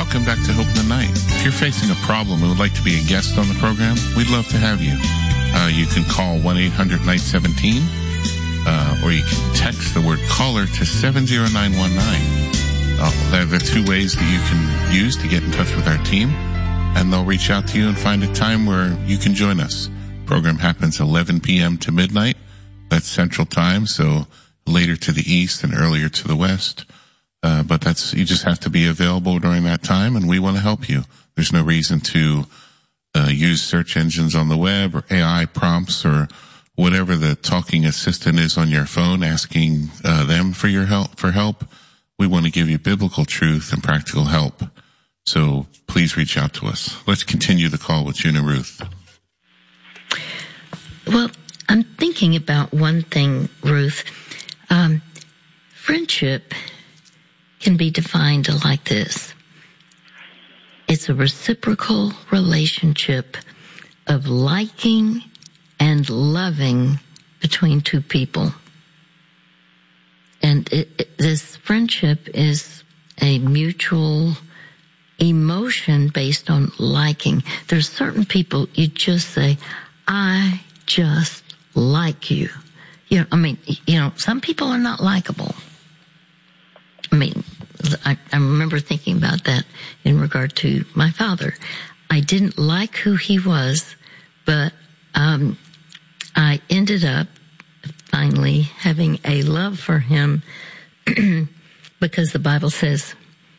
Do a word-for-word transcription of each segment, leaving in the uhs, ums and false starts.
welcome back to Hope in the Night. If you're facing a problem and would like to be a guest on the program, we'd love to have you. Uh, you can call one eight hundred night seventeen, uh, or you can text the word caller to seven zero nine one nine. Uh, they're the two ways that you can use to get in touch with our team, and they'll reach out to you and find a time where you can join us. Program happens eleven p.m. to midnight. That's Central Time, so later to the east and earlier to the west. Uh, but that's, you just have to be available during that time, and we want to help you. There's no reason to uh, use search engines on the web or A I prompts or whatever the talking assistant is on your phone asking uh, them for your help, for help. We want to give you biblical truth and practical help. So please reach out to us. Let's continue the call with June and Ruth. Well, I'm thinking about one thing, Ruth. Um, friendship can be defined like this. It's a reciprocal relationship of liking and loving between two people. And it, it, this friendship is a mutual emotion based on liking. There's certain people you just say, I just like you. You know, I mean, you know, some people are not likable. I mean, I, I remember thinking about that in regard to my father. I didn't like who he was, but um, I ended up finally having a love for him because the Bible says,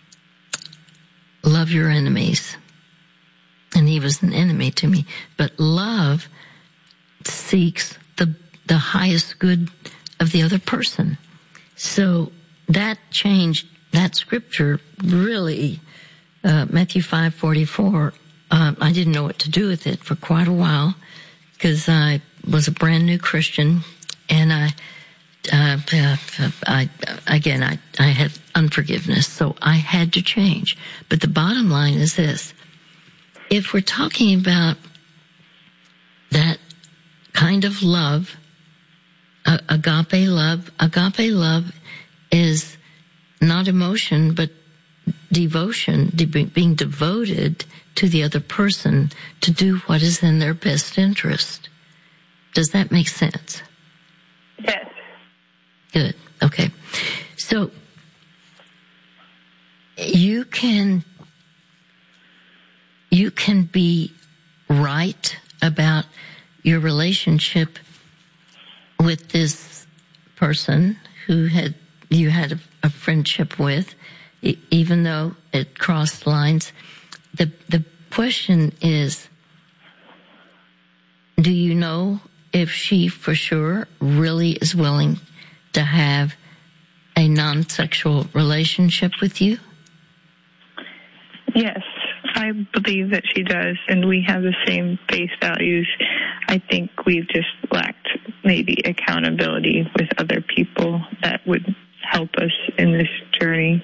love your enemies. And he was an enemy to me. But love seeks the the highest good of the other person. So that changed, that scripture really, uh, Matthew five forty-four, uh, I didn't know what to do with it for quite a while because I was a brand new Christian and I, uh, I, again, I, I had unforgiveness, so I had to change. But the bottom line is this. If we're talking about that kind of love, uh, agape love, agape love is not emotion, but devotion, de- being devoted to the other person to do what is in their best interest. Does that make sense? Yes. Good. Okay. So you can, you can be right about your relationship with this person who had you had a, a friendship with, e- even though it crossed lines. The the question is, do you know if she for sure really is willing to have a non-sexual relationship with you? Yes, I believe that she does, and we have the same base values. I think we've just lacked maybe accountability with other people that would help us in this journey.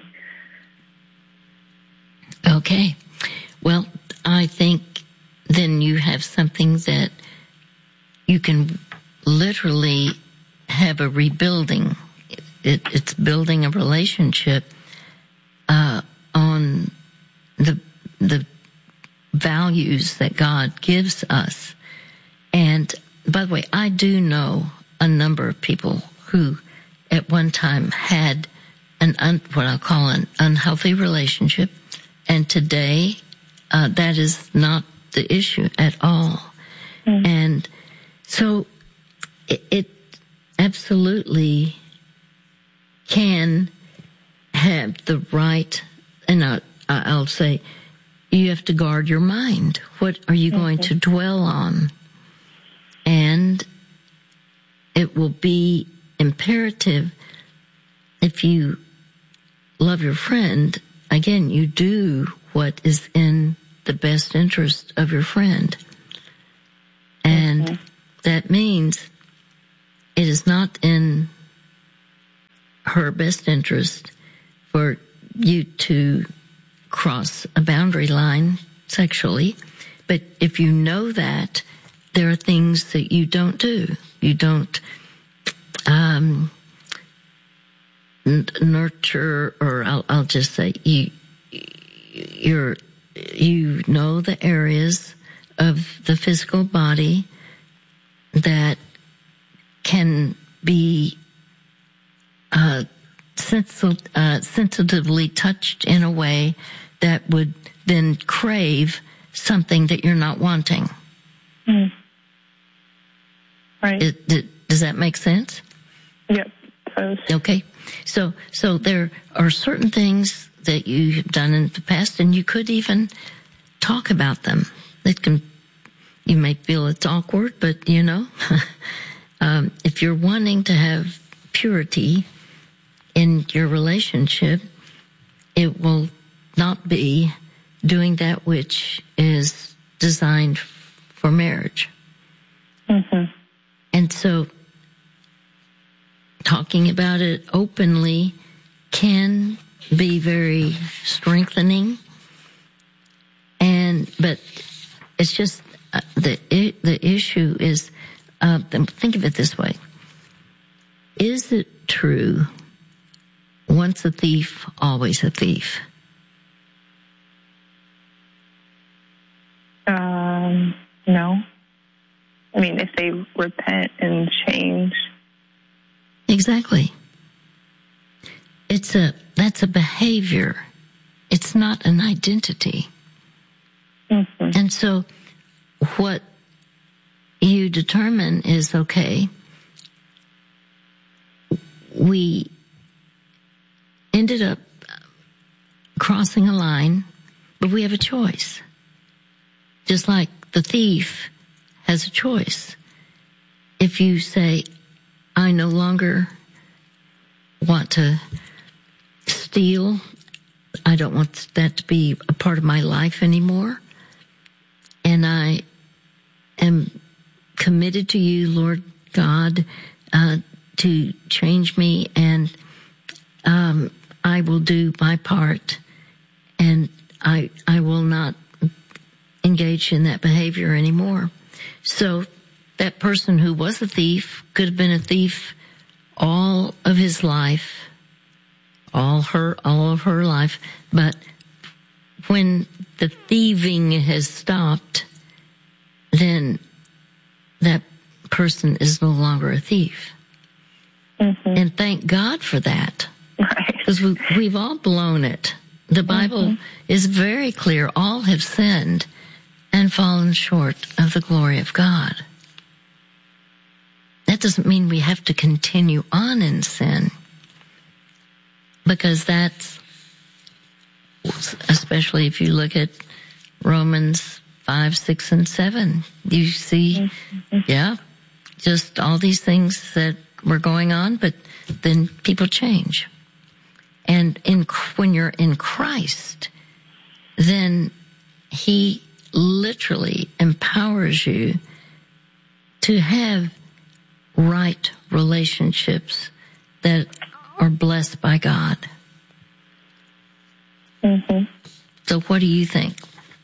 Okay. Well, I think then you have something that you can literally have a rebuilding. It, it's building a relationship uh, on the the values that God gives us. And by the way, I do know a number of people who at one time had an un, what I'll call an unhealthy relationship, and today uh, that is not the issue at all. Mm. And so it, it absolutely can have the right, and I, I'll say, you have to guard your mind. What are you mm-hmm. going to dwell on? And it will be imperative if you love your friend, again, you do what is in the best interest of your friend. And mm-hmm. that means it is not in her best interest for you to cross a boundary line sexually. But if you know that, there are things that you don't do. You don't um, n- nurture, or I'll, I'll just say, you you're, you know the areas of the physical body that can be uh, sensi- uh, sensitively touched in a way that would then crave something that you're not wanting. Mm. Right. It, it, does that make sense? Yep. Does. Okay. So, so there are certain things that you've done in the past, and you could even talk about them. It can, you may feel it's awkward, but you know, um, if you're wanting to have purity in your relationship, it will not be doing that which is designed for marriage. Mm-hmm. And so talking about it openly can be very strengthening. And, but it's just, uh, the, it, the issue is, uh, think of it this way. Is it true, once a thief, always a thief? Um, no. I mean, if they repent and change. Exactly. It's a, that's a behavior. It's not an identity. Mm-hmm. And so what you determine is, okay, we ended up crossing a line, but we have a choice. Just like the thief has a choice. If you say, I no longer want to steal, I don't want that to be a part of my life anymore, and I am committed to you, Lord God, uh, to change me, and um, I will do my part, and I I will not engage in that behavior anymore. So that person who was a thief could have been a thief all of his life, all her, all of her life. But when the thieving has stopped, then that person is no longer a thief. Mm-hmm. And thank God for that. Right. Because we, we've all blown it. The Bible mm-hmm. is very clear. All have sinned and fallen short of the glory of God. That doesn't mean we have to continue on in sin, because that's, especially if you look at Romans five, six, and seven, you see, mm-hmm. yeah, just all these things that were going on, but then people change. And in, when you're in Christ, then He literally empowers you to have right relationships that are blessed by God. Mm-hmm. So what do you think?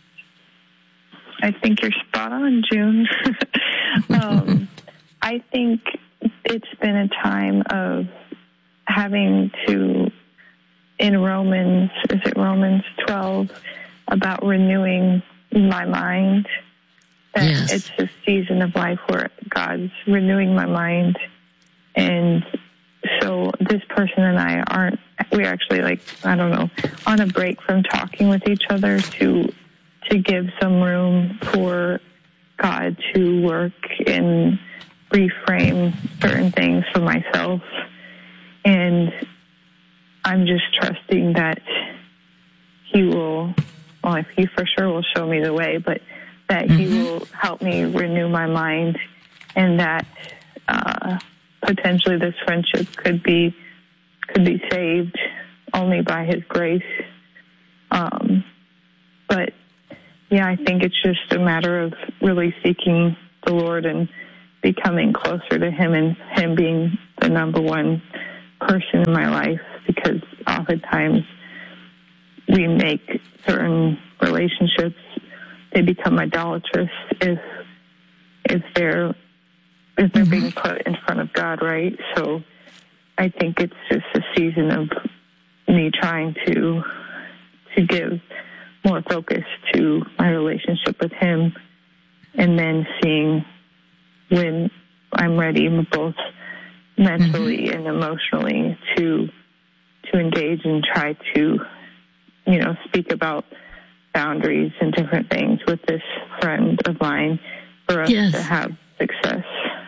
I think you're spot on, June. um, I think it's been a time of having to, in Romans, is it Romans twelve, about renewing my mind. That yes. It's a season of life where God's renewing my mind. And so this person and I aren't, we're actually like, I don't know, on a break from talking with each other to to give some room for God to work and reframe certain things for myself. And I'm just trusting that He will, well, He for sure will show me the way, but that mm-hmm. He will help me renew my mind, and that uh, potentially this friendship could be could be saved only by His grace. Um, but yeah, I think it's just a matter of really seeking the Lord and becoming closer to Him, and Him being the number one person in my life, because oftentimes we make certain relationships, they become idolatrous if if they're if they're mm-hmm. being put in front of God, right? So I think it's just a season of me trying to to give more focus to my relationship with him, and then seeing when I'm ready, both mentally mm-hmm. and emotionally, to to engage and try to, you know, speak about boundaries and different things with this friend of mine for us yes. to have success.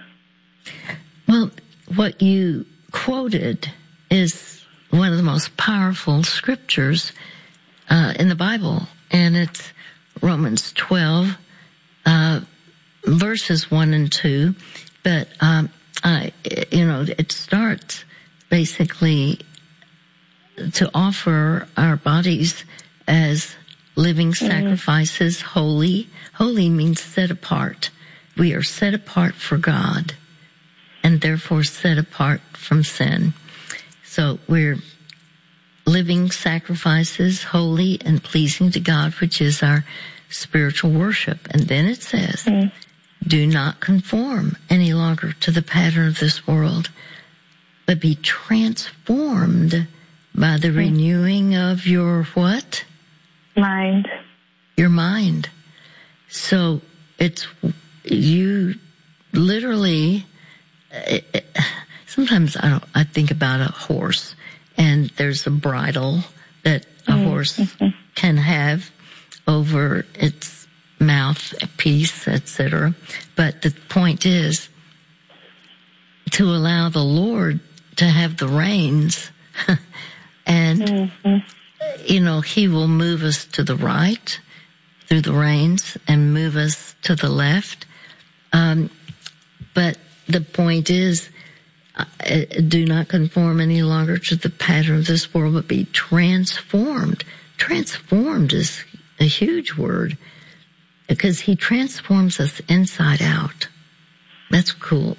Well, what you quoted is one of the most powerful scriptures uh, in the Bible, and it's Romans twelve, uh, verses one and two. But um, I, you know, it starts basically to offer our bodies as living sacrifices, mm-hmm. holy. Holy means set apart. We are set apart for God, and therefore set apart from sin. So we're living sacrifices, holy and pleasing to God, which is our spiritual worship. And then it says, mm. do not conform any longer to the pattern of this world, but be transformed by the mm. renewing of your what? Mind. Your mind. So it's, you literally, it, it, sometimes I don't, I think about a horse, and there's a bridle that a mm-hmm. horse can have over its mouth piece, et cetera. But the point is to allow the Lord to have the reins, and mm-hmm. you know, He will move us to the right through the reins and move us to the left. Um, but the point is, uh, do not conform any longer to the pattern of this world, but be transformed. Transformed is a huge word, because He transforms us inside out. That's cool.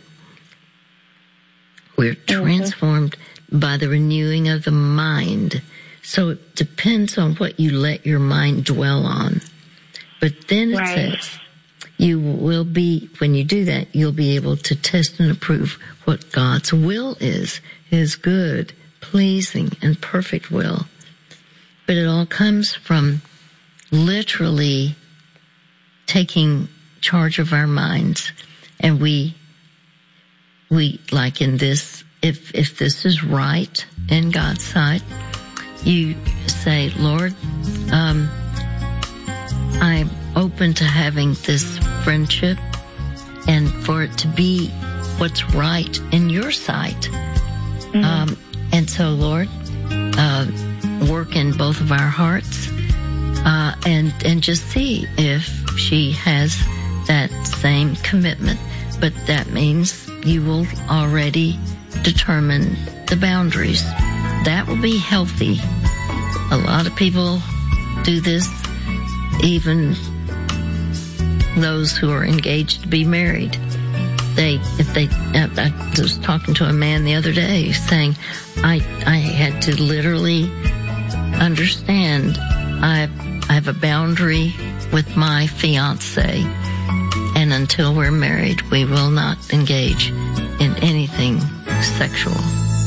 We're transformed mm-hmm. by the renewing of the mind. So it depends on what you let your mind dwell on. But then it right. says, you will be, when you do that, you'll be able to test and approve what God's will is, His good, pleasing, and perfect will. But it all comes from literally taking charge of our minds. And we, we, like in this, if, if this is right in God's sight, you say, Lord, um, I'm open to having this friendship and for it to be what's right in your sight. Mm-hmm. Um, and so, Lord, uh, work in both of our hearts, uh, and, and just see if she has that same commitment. But that means you will already determine the boundaries. That will be healthy. A lot of people do this, even those who are engaged to be married. They, if they, I was talking to a man the other day saying, I, I had to literally understand I, I have a boundary with my fiance, and until we're married, we will not engage in anything sexual.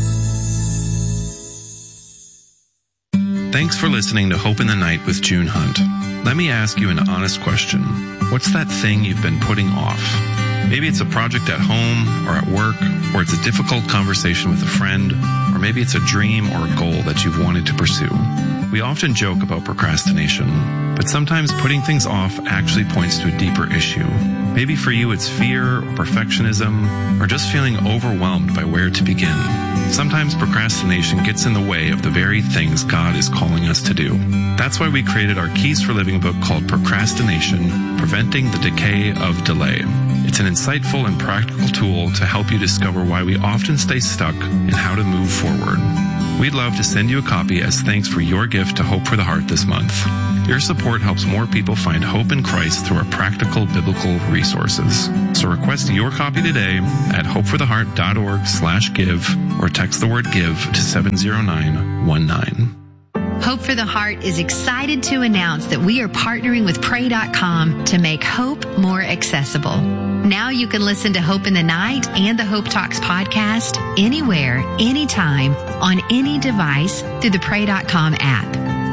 Thanks for listening to Hope in the Night with June Hunt. Let me ask you an honest question. What's that thing you've been putting off? Maybe it's a project at home or at work, or it's a difficult conversation with a friend, or maybe it's a dream or a goal that you've wanted to pursue. We often joke about procrastination, but sometimes putting things off actually points to a deeper issue. Maybe for you it's fear or perfectionism, or just feeling overwhelmed by where to begin. Sometimes procrastination gets in the way of the very things God is calling us to do. That's why we created our Keys for Living book called Procrastination, Preventing the Decay of Delay. It's an insightful and practical tool to help you discover why we often stay stuck and how to move forward. We'd love to send you a copy as thanks for your gift to Hope for the Heart this month. Your support helps more people find hope in Christ through our practical biblical resources. So request your copy today at hopefortheheart.org slash give or text the word give to seven zero nine one nine. Hope for the Heart is excited to announce that we are partnering with pray dot com to make hope more accessible. Now you can listen to Hope in the Night and the Hope Talks podcast anywhere, anytime, on any device through the pray dot com app.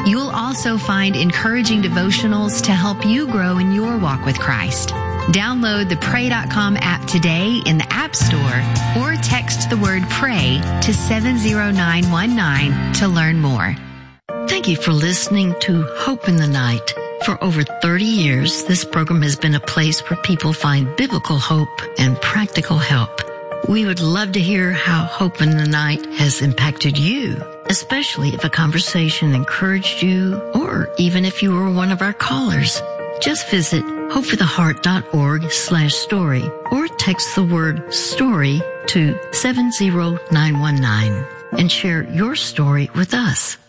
You'll also find encouraging devotionals to help you grow in your walk with Christ. Download the pray dot com app today in the App Store or text the word PRAY to seven zero nine one nine to learn more. Thank you for listening to Hope in the Night. For over thirty years, this program has been a place where people find biblical hope and practical help. We would love to hear how Hope in the Night has impacted you, especially if a conversation encouraged you or even if you were one of our callers. Just visit hopefortheheart.org slash story or text the word story to seven zero nine one nine and share your story with us.